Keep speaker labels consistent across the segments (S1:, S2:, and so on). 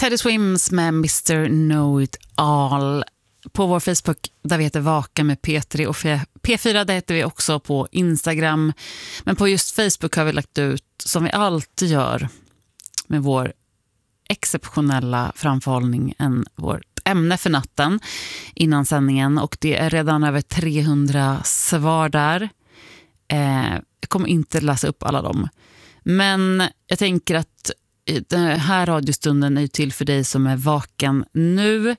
S1: Teddy Swims med Mr. Know It All. På vår Facebook där vi heter Vaka med P3 och P4 där heter vi också på Instagram. Men på just Facebook har vi lagt ut, som vi alltid gör med vår exceptionella framförhållning, vårt ämne för natten innan sändningen. Och det är redan över 300 svar där. Jag kommer inte läsa upp alla dem. Men jag tänker att den här radiostunden är ju till för dig som är vaken nu.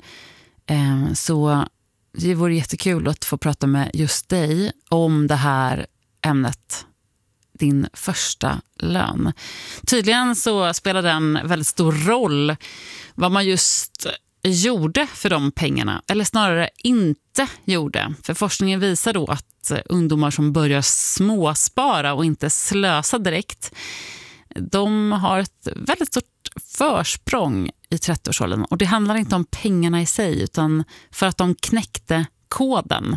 S1: Så det vore jättekul att få prata med just dig om det här ämnet, din första lön. Tydligen så spelar den väldigt stor roll vad man just gjorde för de pengarna, eller snarare inte gjorde. För forskningen visar då att ungdomar som börjar småspara och inte slösa direkt, de har ett väldigt stort försprång i 30-årsåldern. Och det handlar inte om pengarna i sig, utan för att de knäckte koden.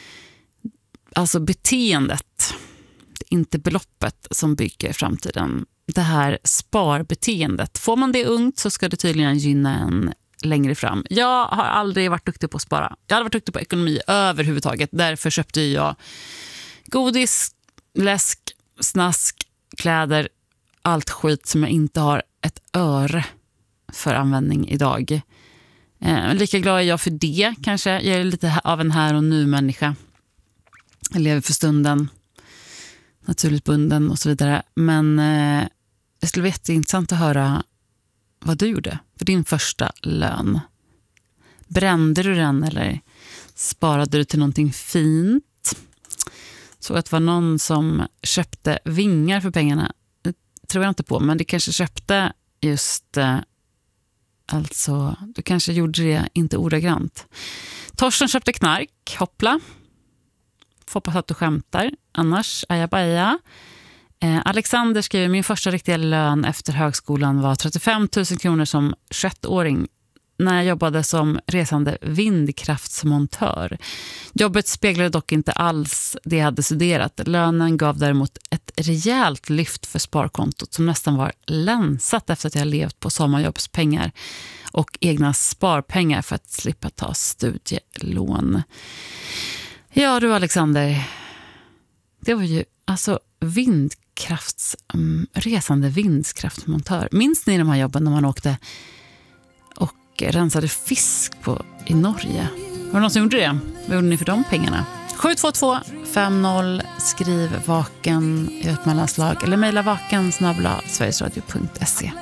S1: Alltså beteendet. Det är inte beloppet som bygger framtiden. Det här sparbeteendet. Får man det ungt så ska det tydligen gynna en längre fram. Jag har aldrig varit duktig på att spara. Jag har aldrig varit duktig på ekonomi överhuvudtaget. Därför köpte jag godis, läsk, snask, kläder, allt skit som jag inte har ett öre för användning idag. Lika glad är jag för det kanske. Jag är lite av en här och nu människa. Jag lever för stunden. Naturligt bunden och så vidare. Men det skulle vara jätteintressant att höra vad du gjorde för din första lön. Brände du den eller sparade du till någonting fint? Så att det var någon som köpte vingar för pengarna. Det tror jag inte på, men det kanske köpte just alltså, du kanske gjorde det inte ordagrant. Torsten köpte knark, hoppla. Hoppas att du skämtar. Annars är jag baja. Alexander skriver, min första riktiga lön efter högskolan var 35 000 kronor som 21-åring när jag jobbade som resande vindkraftsmontör. Jobbet speglade dock inte alls det jag hade studerat. Lönen gav däremot ett rejält lyft för sparkontot som nästan var länsat efter att jag levt på sommarjobbspengar och egna sparpengar för att slippa ta studielån. Ja du Alexander, det var ju alltså resande vindkraftsmontör. Minns ni de här jobben när man åkte och rensade fisk i Norge? Var det någon som gjorde det? Vad gjorde ni för de pengarna? 722-50, skriv vaken i ett mellanslag eller mejla vaken@sverigesradio.se.